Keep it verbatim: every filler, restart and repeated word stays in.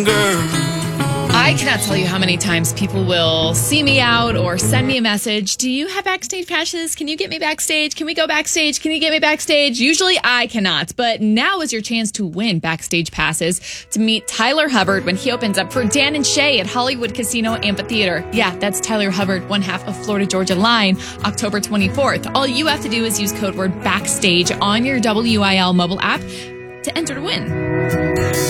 I cannot tell you how many times people will see me out or send me a message. Do you have backstage passes? Can you get me backstage? Can we go backstage? Can you get me backstage? Usually I cannot, but now is your chance to win backstage passes to meet Tyler Hubbard when he opens up for Dan and Shay at Hollywood Casino Amphitheater. Yeah, that's Tyler Hubbard, one half of Florida Georgia Line, October twenty-fourth. All you have to do is use code word BACKSTAGE on your W I L mobile app to enter to win.